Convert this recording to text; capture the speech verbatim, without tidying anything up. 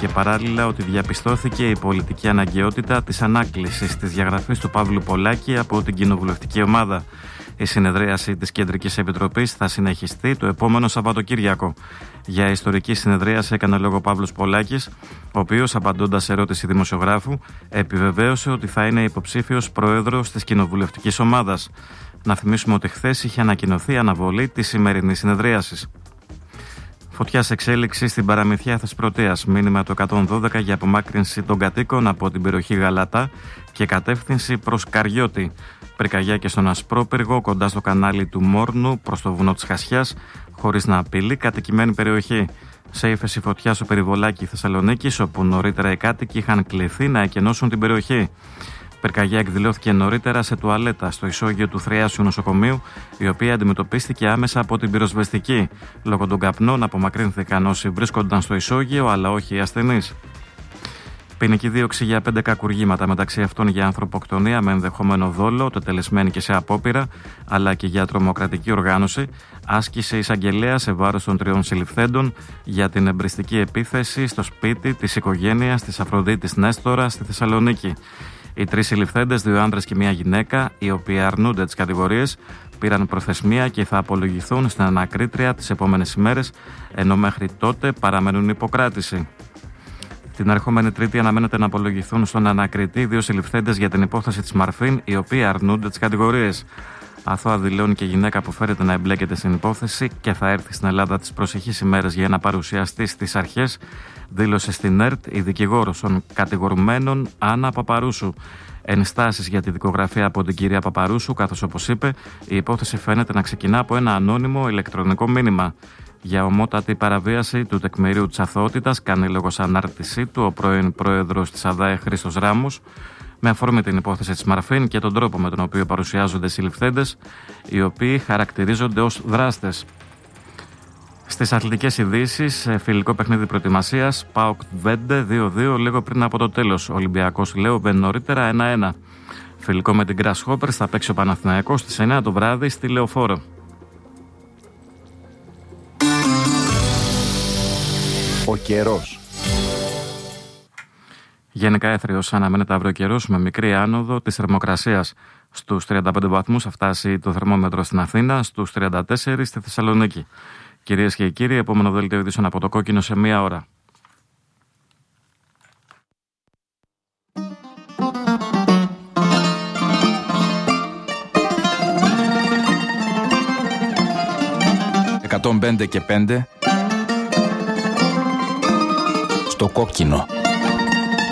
και παράλληλα ότι διαπιστώθηκε η πολιτική αναγκαιότητα της ανάκλησης της διαγραφής του Παύλου Πολάκη από την κοινοβουλευτική ομάδα. Η συνεδρίαση της Κεντρικής Επιτροπής θα συνεχιστεί το επόμενο Σαββατοκύριακο. Για ιστορική συνεδρίαση έκανε λόγο ο Παύλος Πολάκης, ο οποίος, απαντώντας σε ερώτηση δημοσιογράφου, επιβεβαίωσε ότι θα είναι υποψήφιος πρόεδρος της κοινοβουλευτικής ομάδας. Να θυμίσουμε ότι χθες είχε ανακοινωθεί αναβολή της σημερινής συνεδρίασης. Φωτιά σε εξέλιξη στην παραμυθιά Θεσπρωτείας. Μήνυμα το εκατόν δώδεκα για απομάκρυνση των κατοίκων από την περιοχή Γαλατά και κατεύθυνση προς Καριώτη. Πυρκαγιά και στον Ασπρόπυργο, κοντά στο κανάλι του Μόρνου, προς το βουνό της Χασιάς, χωρίς να απειλεί κατοικημένη περιοχή. Σε ύφεση φωτιά στο περιβολάκι Θεσσαλονίκης, όπου νωρίτερα οι κάτοικοι είχαν κληθεί να εκενώσουν την περιοχή. Πυρκαγιά εκδηλώθηκε νωρίτερα σε τουαλέτα στο ισόγειο του Θριάσιου Νοσοκομείου, η οποία αντιμετωπίστηκε άμεσα από την πυροσβεστική. Λόγω των καπνών απομακρύνθηκαν όσοι βρίσκονταν στο ισόγειο, αλλά όχι οι ασθενείς. Ποινική δίωξη για πέντε κακουργήματα, μεταξύ αυτών για ανθρωποκτονία με ενδεχόμενο δόλο, τετελεσμένη και σε απόπειρα, αλλά και για τρομοκρατική οργάνωση, άσκησε εισαγγελέα σε βάρος των τριών συλληφθέντων για την εμπριστική επίθεση στο σπίτι της οικογένειας της Αφροδίτης Νέστορα στη Θεσσαλονίκη. Οι τρεις συλληφθέντες, δύο άνδρες και μία γυναίκα, οι οποίοι αρνούνται τις κατηγορίες, πήραν προθεσμία και θα απολογηθούν στην ανακρίτρια τις επόμενες ημέρες, ενώ μέχρι τότε παραμένουν υποκράτηση. Την ερχόμενη Τρίτη αναμένεται να απολογηθούν στον ανακριτή δύο συλληφθέντες για την υπόθεση της Μαρφίν, οι οποίοι αρνούνται τις κατηγορίες. Αθώα δηλώνει και η γυναίκα που φέρεται να εμπλέκεται στην υπόθεση και θα έρθει στην Ελλάδα τις προσεχείς ημέρες για να παρουσιαστεί στις αρχές, δήλωσε στην ΕΡΤ η δικηγόρος των κατηγορουμένων Άννα Παπαρούσου. Ενστάσεις για τη δικογραφία από την κυρία Παπαρούσου, καθώς όπως είπε, η υπόθεση φαίνεται να ξεκινά από ένα ανώνυμο ηλεκτρονικό μήνυμα. Για ομότατη παραβίαση του τεκμηρίου της αθωότητας κάνει λόγο σε ανάρτησή του ο πρώην πρόεδρος της ΑΔΑΕ Χρήστος Ράμος, με αφορμή την υπόθεση της Μαρφίν και τον τρόπο με τον οποίο παρουσιάζονται οι συλληφθέντες, οι οποίοι χαρακτηρίζονται ως δράστες. Στις αθλητικές ειδήσεις, φιλικό παιχνίδι προετοιμασίας, ΠΑΟΚ Βέντε δύο δύο λίγο πριν από το τέλος. Ολυμπιακός Λέοβεν νωρίτερα ένα ένα. Φιλικό με την Grasshoppers θα παίξει ο Παναθηναϊκός στις εννιά το βράδυ στη Λεωφόρο. Ο καιρός. Γενικά έθριος αναμένεται αύριο καιρός με μικρή άνοδο της θερμοκρασίας. Στους τριάντα πέντε βαθμούς θα φτάσει το θερμόμετρο στην Αθήνα, στους τριάντα τέσσερα στη Θεσσαλονίκη. Κυρίες και κύριοι, επόμενο δελτίο ειδήσεων από το Κόκκινο σε μία ώρα. εκατόν πέντε και πέντε στο Κόκκινο.